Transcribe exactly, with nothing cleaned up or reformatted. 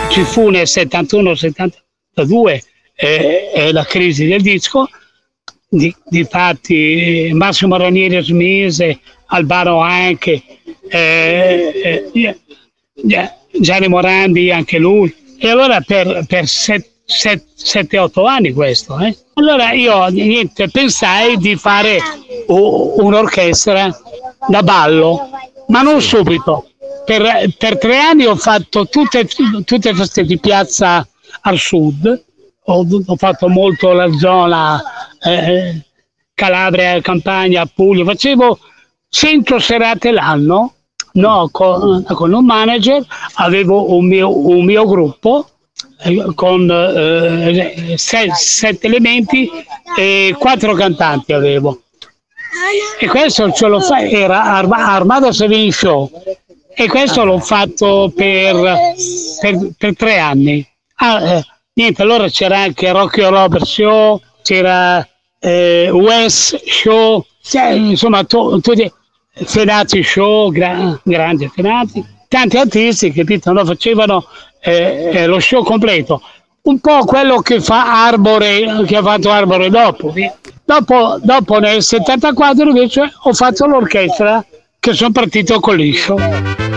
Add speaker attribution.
Speaker 1: ci fu nel settantuno settantadue eh, eh, la crisi del disco, di, di fatti Massimo Ranieri smise, Albano anche, eh, eh, Gianni Morandi anche lui, e allora per, per sette otto anni questo. Eh. Allora io niente, pensai di fare un'orchestra da ballo, ma non subito. Per, per tre anni ho fatto tutte, tutte queste di piazza al sud, ho, ho fatto molto la zona eh, Calabria, Campania, Puglia, facevo cento serate l'anno, no, con, con un manager, avevo un mio, un mio gruppo eh, con eh, set, sette elementi e quattro cantanti avevo. E questo ce lo fa, era Arma, Armada Savini Show. E questo l'ho fatto per, per, per tre anni. Ah, eh, niente, allora c'era anche Rocky Robert Show, c'era eh, West Show, cioè, insomma, tu, tutti Fenati Show, gra, grandi Fenati, tanti artisti che no, facevano eh, eh, lo show completo. Un po' quello che fa Arbore, che ha fatto Arbore dopo. Dopo, dopo nel settantaquattro invece ho fatto l'orchestra, che sono partito con l'Iscio.